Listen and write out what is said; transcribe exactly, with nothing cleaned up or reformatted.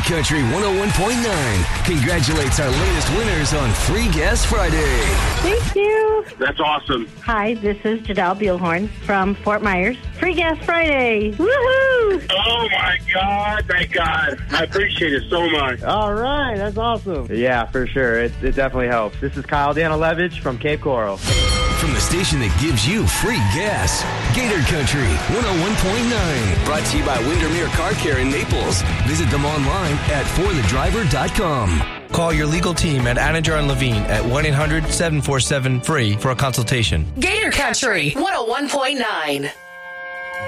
Country one oh one point nine congratulates our latest winners on Free Gas Friday. Thank you. That's awesome. Hi, this is Jadal Bielhorn from Fort Myers. Free Gas Friday. Woohoo! Oh, my God. Thank God. I appreciate it so much. All right. That's awesome. Yeah, for sure. It, it definitely helps. This is Kyle Danilevich from Cape Coral. From the station that gives you free gas, Gator Country one oh one point nine. Brought to you by Windermere Car Care in Naples. Visit them online at for the driver dot com. Call your legal team at Anninger and Levine at one eight hundred seven four seven free for a consultation. Gator Country one oh one point nine.